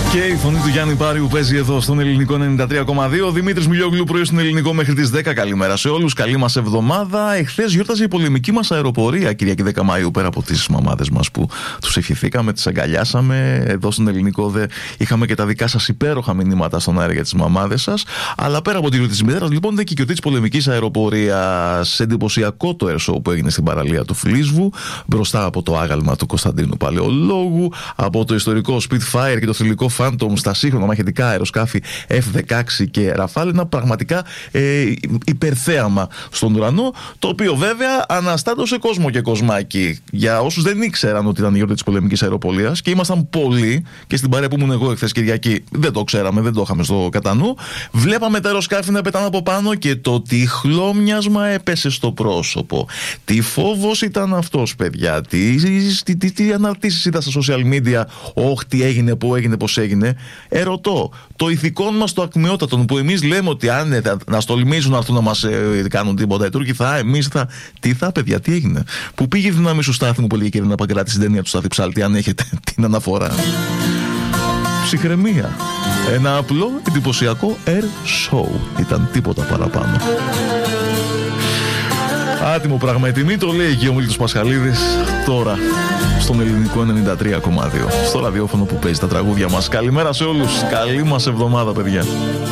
Και η φωνή του Γιάννη Πάριου παίζει εδώ στον Ελληνικό 93,2. Δημήτρης Μιλιόγλου, πρωί στον Ελληνικό μέχρι τις 10. Καλημέρα σε όλους. Καλή μας εβδομάδα. Εχθές γιόρταζε η πολεμική μας αεροπορία, Κυριακή 10 Μαΐου. Πέρα από τις μαμάδες μας που τους ευχηθήκαμε, τις αγκαλιάσαμε. Εδώ στον Ελληνικό είχαμε και τα δικά σας υπέροχα μηνύματα στον αέρα για τις μαμάδες σας. Αλλά πέρα από τη γιορτή της μητέρας, λοιπόν, είναι και η γιορτή της πολεμικής αεροπορίας. Εντυπωσιακό το air show που έγινε στην παραλία του Φλίσβου, μπροστά από το άγαλμα του Κωνσταντίνου Παλαιολόγου, από το ιστορικό Spitfire και το θηλυκό Phantom στα σύγχρονα μαχητικά αεροσκάφη F-16 και Rafale. Ένα πραγματικά υπερθέαμα στον ουρανό, το οποίο βέβαια αναστάτωσε κόσμο και κοσμάκι. Για όσους δεν ήξεραν ότι ήταν η γιορτή της πολεμικής αεροπορίας, και ήμασταν πολλοί, και στην παρέα που ήμουν εγώ εχθές Κυριακή δεν το ξέραμε, δεν το είχαμε στο κατά νου, βλέπαμε τα αεροσκάφη να πετάνε από πάνω και το τι χλώμιασμα έπεσε στο πρόσωπο. Τι φόβος ήταν αυτός, παιδιά. Τι αναρτήσεις είδα στα social media. Όχι, τι έγινε, πού έγινε, πώς έγινε. Ερωτώ, το ηθικό μας το ακμεότατο, που εμείς λέμε ότι αν να στολμίζουν να έρθουν να μας κάνουν τίποτα οι Τούρκοι, τι θα, παιδιά, τι έγινε. Που πήγε η δύναμη σου, Στάθη μου, που λέγει και να Παγκράτη στην ταινία του Στάθη Ψάλτη, αν έχετε την αναφορά. Ψυχραιμία. Ένα απλό εντυπωσιακό air show. Ήταν τίποτα παραπάνω. Άτιμο πράγμα η τιμή, το λέει και ο Μίλτος Πασχαλίδης τώρα στον Ελληνικό 93,2. Στο ραδιόφωνο που παίζει τα τραγούδια μας. Καλημέρα σε όλους. Καλή μας εβδομάδα, παιδιά.